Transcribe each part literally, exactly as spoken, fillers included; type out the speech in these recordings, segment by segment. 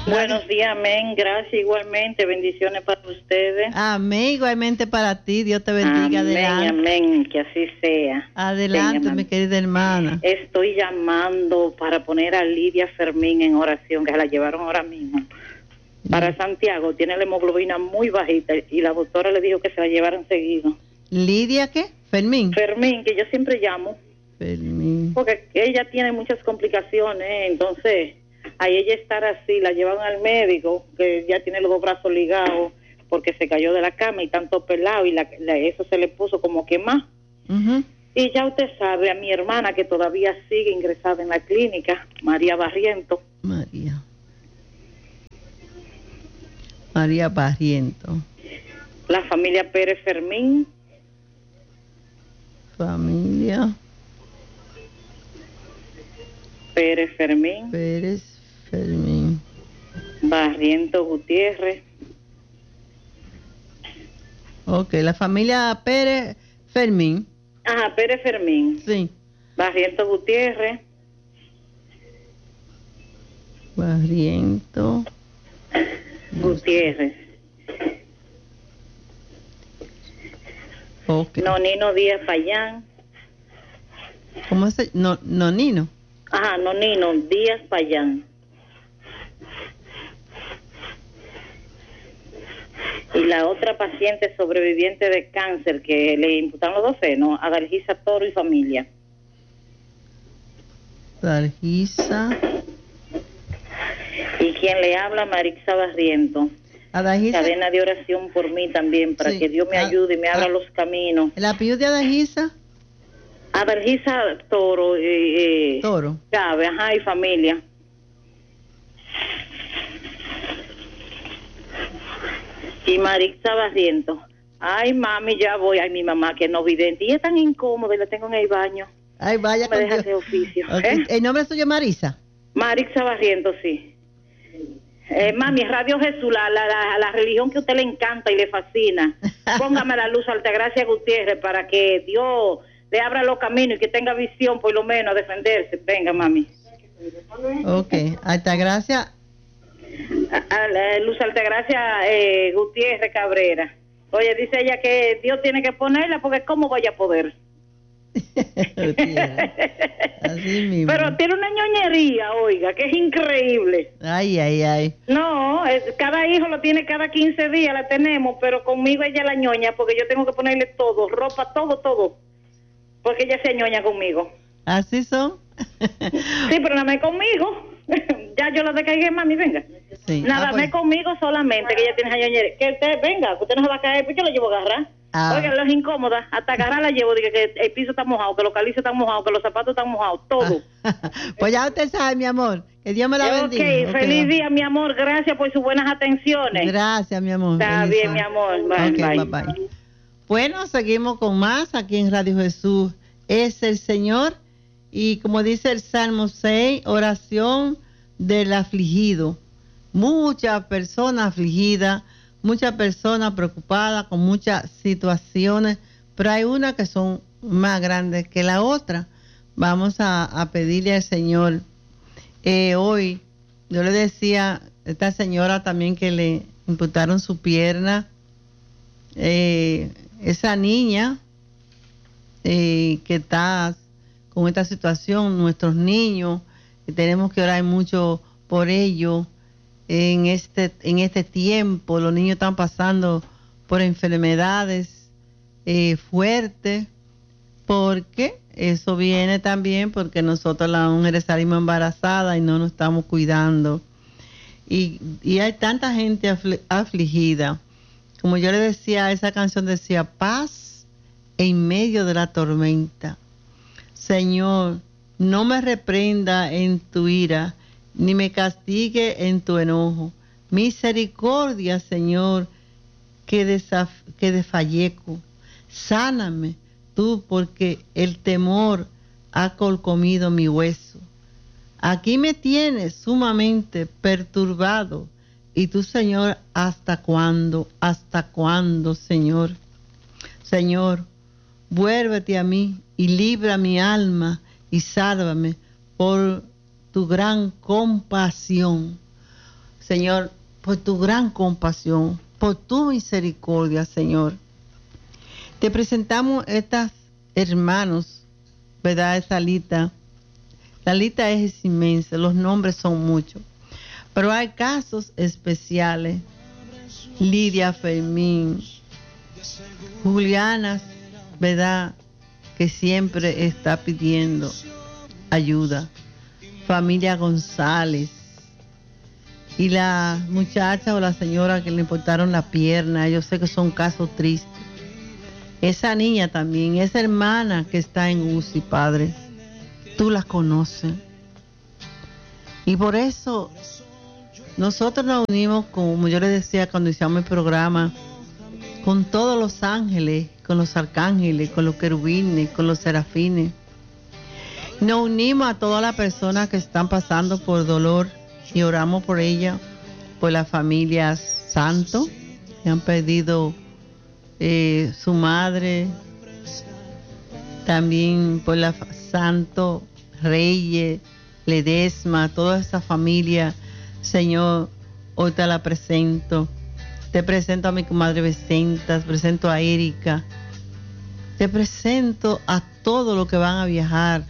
Buenos días, amén. Gracias igualmente. Bendiciones para ustedes. Amén, igualmente para ti. Dios te bendiga. Amén, adelante. amén. Que así sea. Adelante, Venga, mi querida hermana. Estoy llamando para poner a Lidia Fermín en oración, que se la llevaron ahora mismo. Para Santiago, tiene la hemoglobina muy bajita y la doctora le dijo que se la llevaran seguido. ¿Lidia qué? Fermín. Fermín, que yo siempre llamo. Fermín. Porque ella tiene muchas complicaciones, entonces, a ella estar así, la llevan al médico, que ya tiene los dos brazos ligados, porque se cayó de la cama y tanto pelado, y la, la, eso se le puso como quemado. Uh-huh. Y ya usted sabe, a mi hermana, que todavía sigue ingresada en la clínica, María Barriento. María. María Barriento. La familia Pérez Fermín. Familia Pérez Fermín. Pérez Fermín. Barriento Gutiérrez. Ok, la familia Pérez Fermín. Ajá, Pérez Fermín. Sí. Barriento Gutiérrez. Barriento Gutiérrez. Ok. Nonino Díaz Payán. ¿Cómo es? No, Nonino. Ajá, Nonino Díaz Payán. Y la otra paciente sobreviviente de cáncer que le imputaron los dos senos, Adalgisa Toro y familia. Adalgisa. Y quien le habla, Marixa Barriento. Adalgisa. Cadena de oración por mí también, para sí. que Dios me ayude y me abra ah. los caminos. ¿El apellido de Adalgisa? Adalgisa Toro. Eh, eh, Toro. Chávez, ajá, y familia. Y Marixa Barriento. Ay, mami, ya voy. Ay, mi mamá, que no vidente. Y es tan incómoda y la tengo en el baño. Ay, vaya. No me deja hacer oficio. Okay. ¿Eh? ¿El nombre suyo es Marisa? Marixa Barriento, sí. Eh, mami, Radio Jesús, la, la, la, la religión que a usted le encanta y le fascina. Póngame la luz, Altagracia Gutiérrez, para que Dios le abra los caminos y que tenga visión, por lo menos, a defenderse. Venga, mami. Ok, Altagracia. A, a, Luz Altagracia eh, Gutiérrez Cabrera. Oye, dice ella que Dios tiene que ponerla, porque ¿cómo vaya a poder? Así mismo. Pero tiene una ñoñería, oiga, que es increíble. Ay, ay, ay. No, es, cada hijo lo tiene cada quince días, la tenemos, pero conmigo ella la ñoña, porque yo tengo que ponerle todo, ropa, todo, todo, porque ella se ñoña conmigo. ¿Así son? Sí, pero nada más conmigo. Ya yo la descargué, mami, venga. Sí. Nada ah, pues. más conmigo solamente, que ella tiene esa ñoñería. Que usted venga, que usted no se va a caer, pues yo la llevo a agarrar. Ah. Oiga, no es incómoda, hasta agarrar la llevo, diga que el piso está mojado, que los calizos están mojados, que los zapatos están mojados, todo. Pues ya usted sabe, mi amor, que Dios me la bendiga. Okay, ok, feliz día, mi amor, gracias por sus buenas atenciones. Gracias, mi amor. Está Bendición. bien, mi amor, bye, okay, bye. bye, bye. Bueno, seguimos con más aquí en Radio Jesús es el Señor, y como dice el Salmo seis, oración del afligido. Muchas personas afligidas, muchas personas preocupadas con muchas situaciones, pero hay unas que son más grandes que la otra. Vamos a, a pedirle al Señor. Eh, hoy, yo le decía a esta señora también que le imputaron su pierna, eh, esa niña eh, que está con esta situación, nuestros niños, que tenemos que orar mucho por ellos. En este, en este tiempo los niños están pasando por enfermedades eh, fuertes, porque eso viene también porque nosotros las mujeres salimos embarazadas y no nos estamos cuidando. Y, y hay tanta gente afli, afligida. Como yo le decía, esa canción decía, paz en medio de la tormenta. Señor, no me reprenda en tu ira, ni me castigue en tu enojo. Misericordia, Señor, que, desaf que desfallezco. Sáname tú, porque el temor ha colcomido mi hueso. Aquí me tienes sumamente perturbado. Y tú, Señor, ¿hasta cuándo? ¿Hasta cuándo, Señor? Señor, vuélvete a mí y libra mi alma y sálvame por tu gran compasión. Señor, por tu gran compasión, por tu misericordia, Señor. Te presentamos estas hermanos, ¿verdad? Esta lista. La lista es inmensa, los nombres son muchos. Pero hay casos especiales. Lidia Fermín, Juliana, ¿verdad? Que siempre está pidiendo ayuda. Familia González. Y la muchacha o la señora que le importaron la pierna, yo sé que son casos tristes. Esa niña también, esa hermana que está en U C I, Padre, tú la conoces. Y por eso nosotros nos unimos, como yo les decía cuando hicimos el programa, con todos los ángeles, con los arcángeles, con los querubines, con los serafines. Nos unimos a todas las personas que están pasando por dolor y oramos por ella, por las familias Santos, que han perdido eh, su madre, también por la Santo, Reyes, Ledesma, toda esa familia. Señor, hoy te la presento. Te presento a mi comadre Vicenta, te presento a Erika, te presento a todos los que van a viajar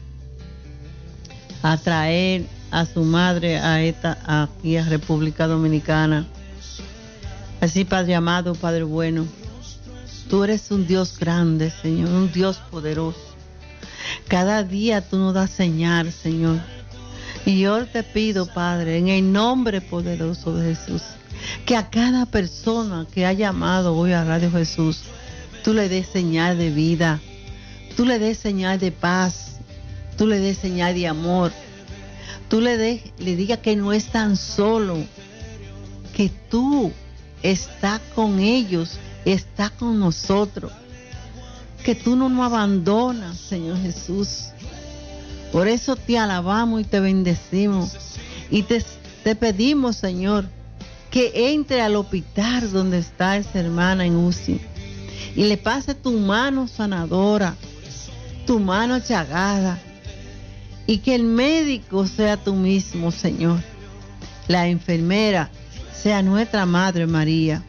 a traer a su madre a esta aquí a República Dominicana. Así, Padre amado, Padre bueno, tú eres un Dios grande, Señor, un Dios poderoso. Cada día tú nos das señal, Señor. Y yo te pido, Padre, en el nombre poderoso de Jesús, que a cada persona que ha llamado hoy a Radio Jesús, tú le des señal de vida, tú le des señal de paz, tú le des señal de amor, tú le, des, le digas que no es tan solo, que tú estás con ellos, estás con nosotros, que tú no nos abandonas, Señor Jesús. Por eso te alabamos y te bendecimos y te, te pedimos, Señor, que entre al hospital donde está esa hermana en U C I y le pase tu mano sanadora, tu mano chagada, y que el médico sea tú mismo, Señor. La enfermera sea nuestra Madre María.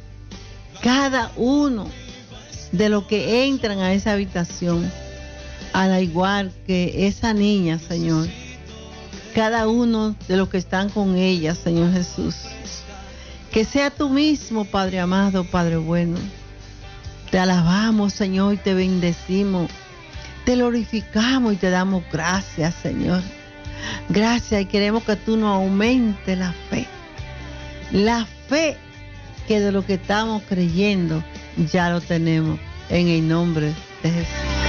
Cada uno de los que entran a esa habitación, al igual que esa niña, Señor, cada uno de los que están con ella, Señor Jesús, que sea tú mismo, Padre amado, Padre bueno. Te alabamos, Señor, y te bendecimos, te glorificamos y te damos gracias, Señor. Gracias, y queremos que tú nos aumentes la fe, la fe que de lo que estamos creyendo ya lo tenemos, en el nombre de Jesús.